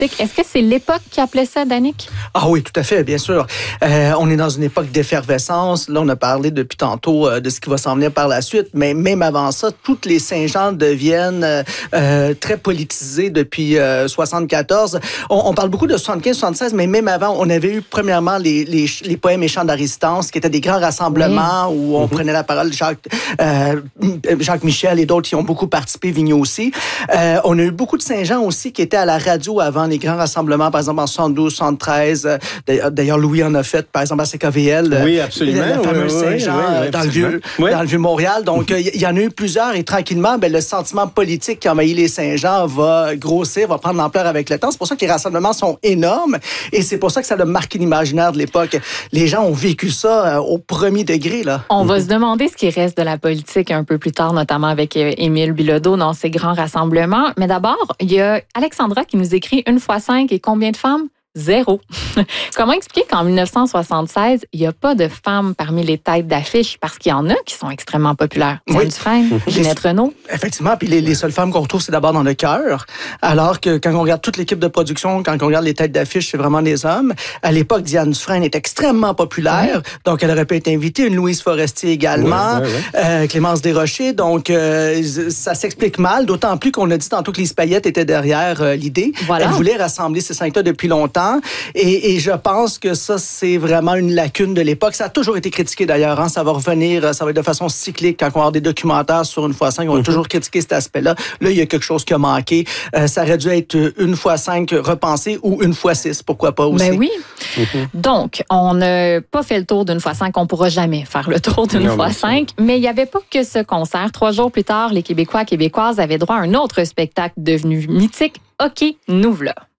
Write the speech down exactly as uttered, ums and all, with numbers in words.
politique. Est-ce que c'est l'époque qui appelait ça, Danick? Ah oui, tout à fait, bien sûr. Euh, on est dans une époque d'effervescence. Là, on a parlé depuis tantôt euh, de ce qui va s'en venir par la suite, mais même avant ça, toutes les Saint-Jean deviennent euh, euh, très politisées depuis euh, soixante-quatorze. On, on parle beaucoup de soixante-quinze soixante-seize, mais même avant, on avait eu premièrement les, les, les poèmes et chants d'Aristance, qui étaient des grands rassemblements oui. où on mm-hmm. prenait la parole. Jacques, euh, Jacques Michel et d'autres qui ont beaucoup participé, Vigneault aussi. Euh, on a eu beaucoup de Saint-Jean aussi qui étaient à la radio avant les grands rassemblements, par exemple en soixante-douze, soixante-treize. D'ailleurs, Louis en a fait, par exemple, à C K V L. Oui, absolument. La fameuse oui, Saint-Jean oui, oui, dans, le vieux, oui. dans le Vieux-Montréal. Donc, il y, y en a eu plusieurs et tranquillement, ben, le sentiment politique qui envahit les Saint-Jean va grossir, va prendre l'ampleur avec le temps. C'est pour ça que les rassemblements sont énormes et c'est pour ça que ça a marqué l'imaginaire de l'époque. Les gens ont vécu ça euh, au premier degré, là. On va se demander ce qui reste de la politique un peu plus tard, notamment avec euh, Émile Bilodeau dans ces grands rassemblements. Mais d'abord, il y a Alexandra qui nous écrit une fois cinq et combien de femmes? Zéro. Comment expliquer qu'en dix-neuf cent soixante-seize, il n'y a pas de femmes parmi les têtes d'affiche parce qu'il y en a qui sont extrêmement populaires? Diane oui. Dufresne, Ginette Renault. Effectivement, puis les, les seules femmes qu'on retrouve, c'est d'abord dans le chœur. Alors que quand on regarde toute l'équipe de production, quand on regarde les têtes d'affiche, c'est vraiment des hommes. À l'époque, Diane Dufresne est extrêmement populaire, oui. donc elle aurait pu être invitée. Une Louise Forestier également, oui, oui, oui. Euh, Clémence Desrochers. Donc, euh, ça s'explique mal, d'autant plus qu'on a dit tantôt que Lise Payette était derrière euh, l'idée. Voilà. Elle voulait rassembler ces cinq-là depuis longtemps. Et, et je pense que ça, c'est vraiment une lacune de l'époque. Ça a toujours été critiqué d'ailleurs. Hein? Ça va revenir, ça va être de façon cyclique. Quand on va avoir des documentaires sur une fois cinq, on va mm-hmm. toujours critiquer cet aspect-là. Là, il y a quelque chose qui a manqué. Euh, ça aurait dû être une fois cinq repensé ou une fois six, pourquoi pas aussi. Ben oui. Mm-hmm. Donc, on n'a pas fait le tour d'une fois cinq. On ne pourra jamais faire le tour d'une non, fois cinq. Mais il n'y avait pas que ce concert. Trois jours plus tard, les Québécois et Québécoises avaient droit à un autre spectacle devenu mythique. OK, nous v'là.